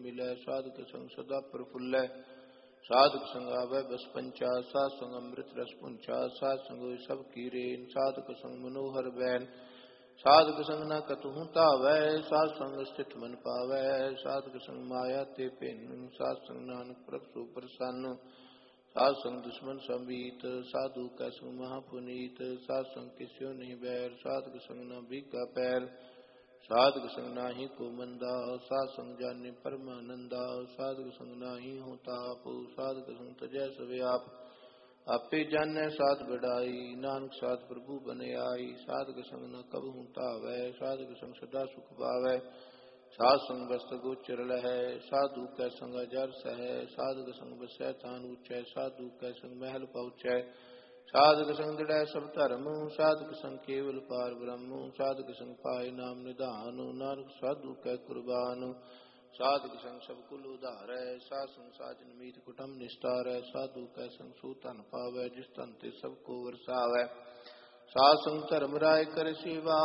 मिलै, साधक संग सदा प्रफुल्लै। साधक संग आवै बस पंचा, साध संग अमृत रस पुंचा। साध संग होय सब कीरेन, साधक संग मनोहर बैन। साधक संग न कतहु तावै, साध संग स्थित मन पावै। साधक संग माया ते भिन्न, साध संग नानक प्रभु प्रसन्न। साध संग दुश्मन संबीत, साधु कै संग महापुनीत। साध संग किस्यो नहीं बैर, साधक संग न भीगा पैर। साधक संग नाही को मंदा, साध संग जाने परमानंदा। साधक संग नाही हो ताप, साधक संग तजै सब आप। आपे जानै साध बढ़ाई, नानक साध प्रभु बन आई। साधक संग न कबहु तावै, साधक संग सदा सुख पावै। साध संग वस्त्र गोचर लहै, साधु कै संग अजर सहै। साधक संग बसै थान ऊंचै, साधु कै संग महल पहुँचै। साधक संग दृढ़ै सब धर्म, साधक संग केवल पार ब्रह्म। साधक संग पाए नाम निधान, नानक साधु कै कुर्बान। साधक संग सब कुल उधारै, साध संग साजन मीत कुटुम निस्तारै। साधु कै संग सो धन पावै, जिस धन ते सब को वरसावै। साध संग धर्म राय कर सेवा,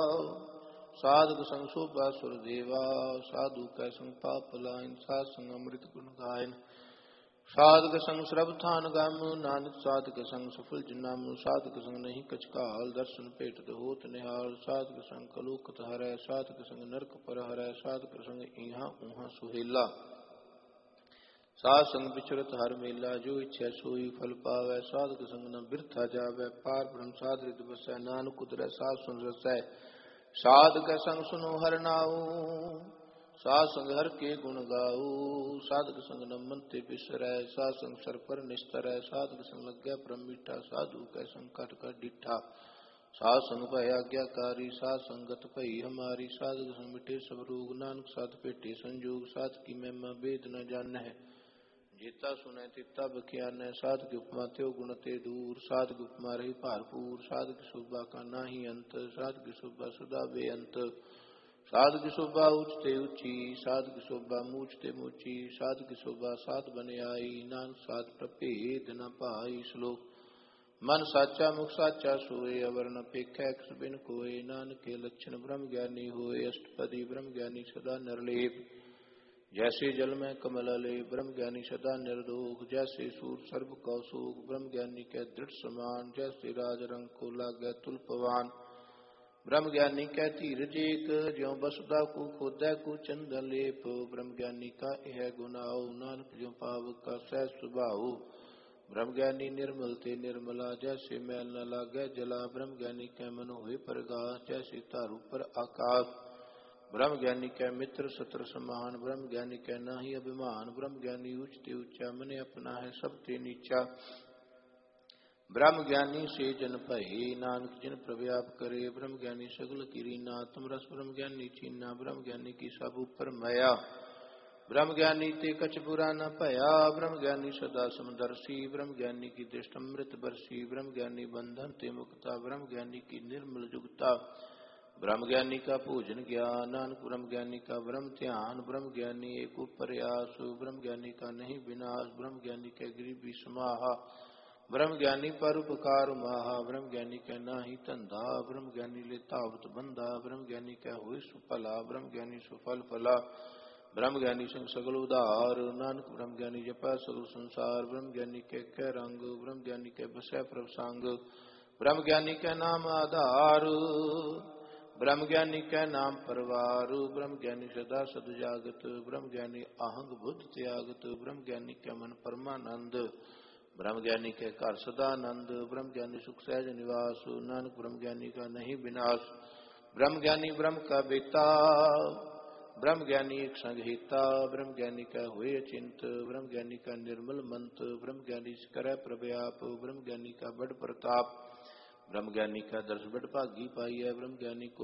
साधक संग शोभा सुर देवा। साधु कै संग पाप पलायन, साध संग अमृत गुण गायन। साधक संग श्रवधान गम, नानक साधक संग सफल जन्म। साधक संग नहीं कछ काल, दर्शन भेटत होत निहाल। साधक संग कलुकत हरै, साधक संग नरक पर हरै। साधक संग इहाँ उहाँ सुहेला, साध संग विचरत हर मेला। जो इच्छा सोई फल पावै, साधक संग न बिरथा जावै। पार ब्रह्म साध हृदय बसै, नानक उतरै साध सुन रसै। साधक संग सुनो हर नाऊ, साध संग हर के गुण गाऊ। साधक संग न मन ते बिसरै, साध संग सर पर निस्तरै। साधक संग लग्गै परम मीठा, साधु कै संग कट कट डिठा। साध संग भय आज्ञाकारी, साध संगत भई हमारी। साधक संग मिटे सब रोग, नानक साध भेटे संजोग। साध की महिमा वेद न जानै, जेता सुनै तेता बख्यानै। साध की उपमा त्यो गुण ते दूर, साध की उपमा रही भारपूर। साध की शोभा का नाही अंत, साध की शोभा सदा बेअंत। साध की शोभा उच्च ते ऊंची, साध की शोभा मूछ ते मूची। साध की शोभा साध बन आई, नानक साध प्रभेद न पाई। श्लोक मन साचा मुख साचा सोए, अवर न पेखै किस बिन कोय। नानक के लक्षण ब्रह्म ज्ञानी होए, अष्टपदी ब्रह्म ज्ञानी सदा निर्लेप। जैसे जल में कमल ले, ब्रह्म ज्ञानी सदा निर्दोष। जैसे सूर सर्व कौशोक, ब्रह्म ज्ञानी के दृढ़ समान। जैसे राज रंग को लागै तुल्पवान, ब्रह्म ज्ञानी कै धीरज एक। ज्यों वसुधा को खोदै को चंदन लेप। ब्रह्म ज्ञानी का यह गुनाओ, नानक ज्यों पावक का सहज स्वभाव। ब्रह्म ज्ञानी निर्मल ते निर्मला, जैसे मैल न लागै जला। ब्रह्म ज्ञानी कै मन होए प्रगास, जैसे तारू पर आकाश। ब्रह्म ज्ञानी कै मित्र शत्रु समान, ब्रह्म ज्ञानी कै नाही अभिमान। ब्रह्म ज्ञानी उच्च ते ऊंचा, मने अपना है सब ते नीचा। ब्रह्म ज्ञानी से जन भये, नानक जिन प्रव्याप करे। ब्रह्म ज्ञानी सगल कीरीना, तुम रस ब्रह्म ज्ञानी चीना। ब्रह्म ज्ञानी की सब ऊपर माया, ब्रह्म ज्ञानी ते कछ बुरा न भया। ब्रह्म ज्ञानी सदा समदर्शी, ब्रह्म ज्ञानी की दृष्टि अमृत बरसी। ब्रह्म ज्ञानी बंधन ते मुक्ता, ब्रह्म ज्ञानी की निर्मल जुगता। ब्रह्म ज्ञानी का पूजन ज्ञान, नानक ब्रह्म ज्ञानी का ब्रह्म ध्यान। ब्रह्म ज्ञानी एक प्रयास, ब्रह्म ज्ञानी का नहीं विनाश। ब्रह्म ज्ञानी के गरीबी समाहा, ब्रह्म ज्ञानी पर उपकार माहा। ब्रह्म ज्ञानी के नाही धंधा, ब्रह्म ज्ञानी ले तावत बंधा। ब्रह्म ज्ञानी के हुए सुफला, ब्रह्म ज्ञानी सुफल फला। ब्रह्म ज्ञानी संग सगल उदार, नानक ब्रह्म ज्ञानी जपै सगल संसार। ब्रह्म ज्ञानी के रंग, ब्रह्म ज्ञानी के बसै प्रभ संग। ब्रह्म ज्ञानी के नाम आधार, ब्रह्म ज्ञानी कै नाम परवार। ब्रह्म ज्ञानी सदा सद जागत, ब्रह्म ज्ञानी आहंग बुद्ध त्यागत। ब्रह्म ज्ञानी के मन परमानंद, ब्रह्म ज्ञानी के घर सदानंद। ब्रह्म ज्ञानी सुख सहज निवास, नानक ब्रह्म ज्ञानी का नहीं विनाश। ब्रह्म ज्ञानी ब्रह्म का बेता, ब्रह्म ज्ञानी एक संग हिता। ब्रह्म ज्ञानी का हुए अचिंत, ब्रह्म ज्ञानी का निर्मल मंत। ब्रह्म ज्ञानी करे प्रव्याप, ब्रह्म ज्ञानी का बड़ प्रताप। ब्रह्म ज्ञानी का दर्श बड़ भागी पाई है। ब्रह्म ज्ञानी को